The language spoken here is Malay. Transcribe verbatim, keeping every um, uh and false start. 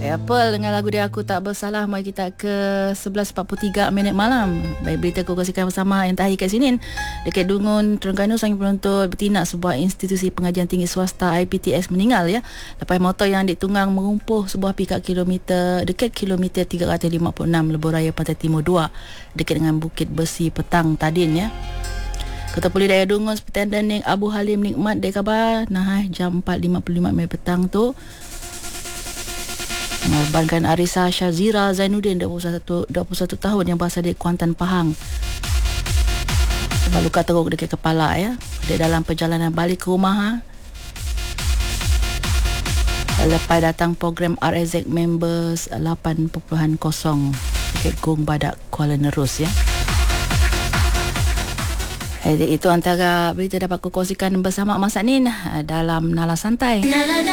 Apple dengan lagu dia Aku Tak Bersalah. Mari kita ke sebelas empat puluh tiga minit malam. Baik, berita aku kongsikan bersama yang terakhir kat Senin. Dekat Dungun, Terengganu, seorang penuntut bertindak sebuah institusi pengajian tinggi swasta I P T S meninggal ya. Lepas motor yang ditunggang merumpuh sebuah pikap kilometer dekat kilometer tiga ratus lima puluh enam Lebuh Raya Pantai Timur dua dekat dengan Bukit Besi petang tadin ya. Ketua Polis Daya Dungun Superintendent Nik Abu Halim Nikmat dia khabar nah jam empat lima puluh lima minit petang tu mengorbankan Arisa Syazira Zainuddin dua puluh satu tahun yang berasal dari Kuantan Pahang sebab luka teruk dekat kepala ya. Dia dalam perjalanan balik ke rumah ha. Lepas datang program R S Z Members lapan titik kosong dekat Gung Badak Kuala Nerus ya. Itu antara berita dapat aku kongsikan bersama Mas Anin dalam Nala Santai.